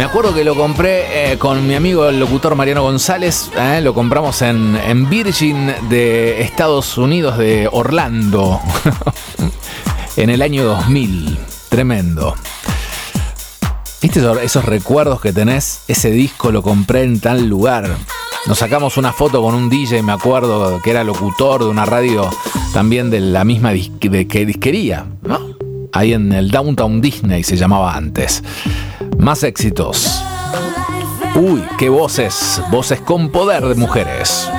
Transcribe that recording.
Me acuerdo que lo compré con mi amigo el locutor Mariano González. Lo compramos en Virgin de Estados Unidos, de Orlando, en el año 2000. Tremendo. ¿Viste esos recuerdos que tenés? Ese disco lo compré en tal lugar. Nos sacamos una foto con un DJ, me acuerdo, que era locutor de una radio también de la misma disquería, ¿no? Ahí en el Downtown Disney se llamaba antes. Más éxitos. Uy, qué voces. Voces con poder de mujeres.